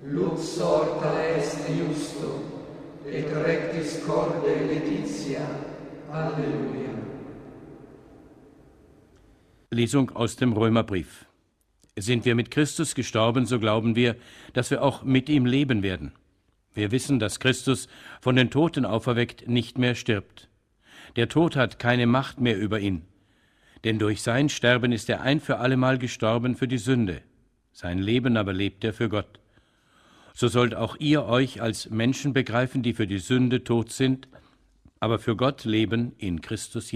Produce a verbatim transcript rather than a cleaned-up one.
Lux sorta est justo, et rectis corde laetitia. Halleluja. Lesung aus dem Römerbrief. Sind wir mit Christus gestorben, so glauben wir, dass wir auch mit ihm leben werden. Wir wissen, dass Christus, von den Toten auferweckt, nicht mehr stirbt. Der Tod hat keine Macht mehr über ihn. Denn durch sein Sterben ist er ein für allemal gestorben für die Sünde. Sein Leben aber lebt er für Gott. So sollt auch ihr euch als Menschen begreifen, die für die Sünde tot sind, aber für Gott leben in Christus Jesus.